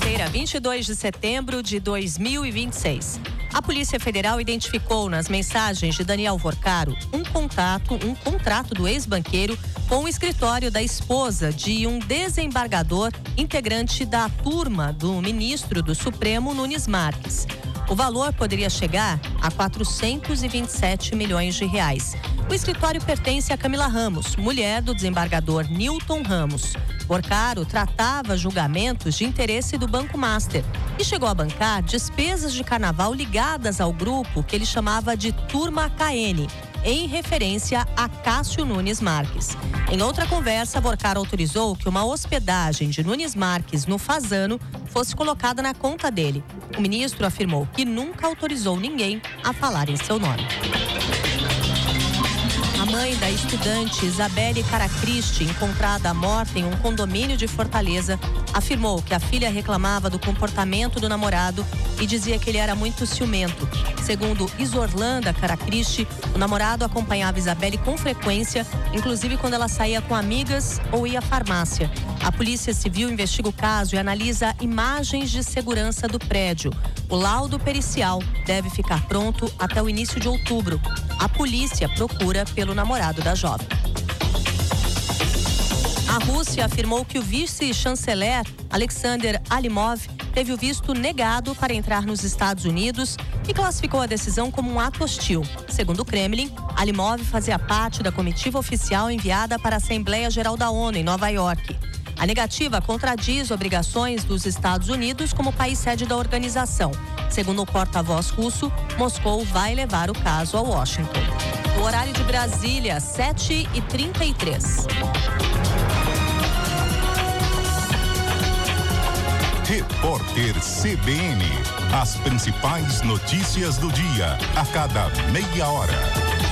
Quinta-feira, 22 de setembro de 2026. A Polícia Federal identificou nas mensagens de Daniel Vorcaro um contrato do ex-banqueiro com o escritório da esposa de um desembargador integrante da turma do ministro do Supremo, Nunes Marques. O valor poderia chegar a 427 milhões de reais. O escritório pertence a Camila Ramos, mulher do desembargador Newton Ramos. Vorcaro tratava julgamentos de interesse do Banco Master e chegou a bancar despesas de carnaval ligadas ao grupo que ele chamava de Turma KN, em referência a Cássio Nunes Marques. Em outra conversa, Vorcaro autorizou que uma hospedagem de Nunes Marques no Fasano fosse colocada na conta dele. O ministro afirmou que nunca autorizou ninguém a falar em seu nome. A mãe da estudante Isabelle Caracristi, encontrada morta em um condomínio de Fortaleza, afirmou que a filha reclamava do comportamento do namorado e dizia que ele era muito ciumento. Segundo Isorlanda Caracristi, o namorado acompanhava Isabelle com frequência, inclusive quando ela saía com amigas ou ia à farmácia. A Polícia Civil investiga o caso e analisa imagens de segurança do prédio. O laudo pericial deve ficar pronto até o início de outubro. A polícia procura pelo namorado da jovem. A Rússia afirmou que o vice-chanceler Alexander Alimov teve o visto negado para entrar nos Estados Unidos e classificou a decisão como um ato hostil. Segundo o Kremlin, Alimov fazia parte da comitiva oficial enviada para a Assembleia Geral da ONU em Nova York. A negativa contradiz obrigações dos Estados Unidos como país sede da organização. Segundo o porta-voz russo, Moscou vai levar o caso a Washington. O horário de Brasília, 7h33. Repórter CBN. As principais notícias do dia, a cada meia hora.